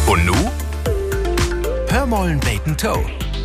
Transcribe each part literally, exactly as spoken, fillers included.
Und nu? Hör mollen beten Toe.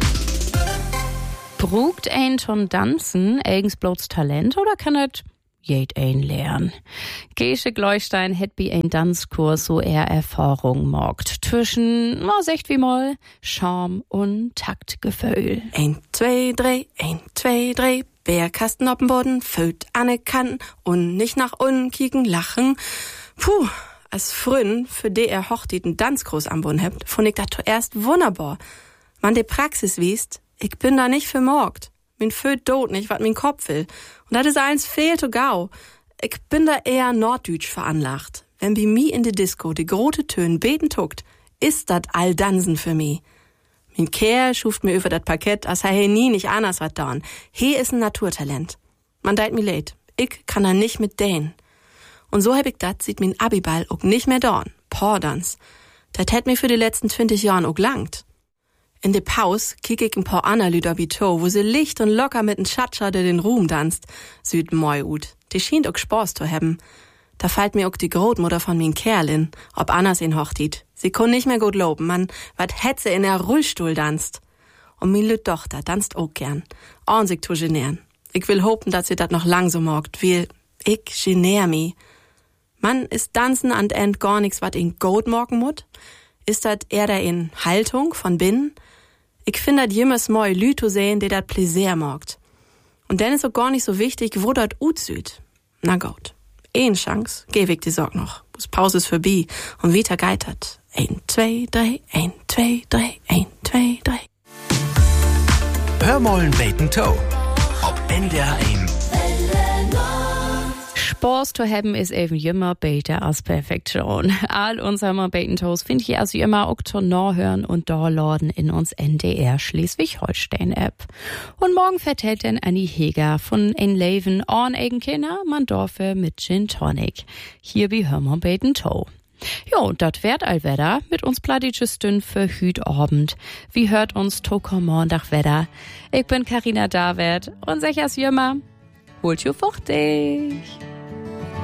Brugt ein schon tanzen eigens bloß Talent oder kann et jed ein lernen? Gesche Gleustein het bi ein Tanzkurs so er Erfahrung morgt zwischen, na secht wie mal, Charme und Taktgefühl. Ein, zwei, drei, ein, zwei, drei, Bärkasten auf dem Boden, füllt Anne Kanten und nicht nach unten kicken, lachen. Puh, als frühen, für die er hochtiten Tanzkurs am Boden hebt, fand ich das zuerst wunderbar. Man de Praxis wiest, ich bin da nicht vermorgt. Min Föt dot nicht, wat min Kopf will. Und das is eins fehlt to gau. Ich bin da eher norddeutsch veranlagt. Wenn bi mi in de Disco de grote Tönen beten tuckt, ist dat all Dansen für mi. Min Kerl schuft mir über dat Parkett, as he nie nicht anders wat dorn. He is ein Naturtalent. Man deit mi leid. Ich kann da nicht mit dänen. Und so hab ich dat, sieht min Abiball auch nicht mehr dorn. Pordans. Dat hätt mir für die letzten zwanzig Jahren auch langt. In de Paus kick ich ein paar ander Lüder wie to, wo sie licht und locker mit n Schatscher, der den Ruhm tanzt, süd moi ut. Die schient auch Spaß zu haben. Da fällt mir auch die Großmutter von min Kerlin, ob Annas in hochtit. Sie kon nicht mehr gut loben, man, wat hätt sie in der Rollstuhl tanzt. Und min lüt Tochter tanzt auch gern. Und sich zu genären. Ich will hopen, dass sie dat noch lang so morgt, weil ich genär mi. Man, ist tanzen an end gar nix, wat in Gold morgen mut? Ist dat eher da in Haltung von binnen? Ich find dat jemals moi Lü zu sehen, die dat Pläsier morgt. Und dann ist auch gar nicht so wichtig, wo dat ut süd. Na gut. Een Chance, geh ich die Sorg noch. Bis Pause ist vorbei und wieder geitert. Ein, zwei, drei, ein, zwei, drei, ein, zwei, drei. Hör mollen beten Toe. Ob N D R eins. Spaß zu haben ist eben immer besser als Perfektion. All unsere Beten-Toes findet ihr also immer auch zu nachhören und downloaden in uns N D R Schleswig-Holstein-App. Und morgen vertellt dann Annie Heger von ein Leben an eigen Kinder, man dorfe mit Gin Tonic. Hier wie Hörmer Beten-Toe. Jo, und dat werd allwetter mit uns plattitsches Dünn für Hüt Abend. Wie hört uns Toko Montag Wetter? Ich bin Carina David und sag as jümmer, holt ju fuchtig.